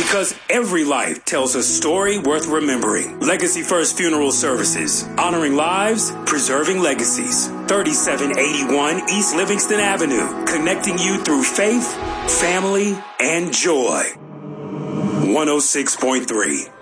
Because every life tells a story worth remembering. Legacy First Funeral Services. Honoring lives, preserving legacies. 3781 East Livingston Avenue. Connecting you through faith, family, and joy. 106.3.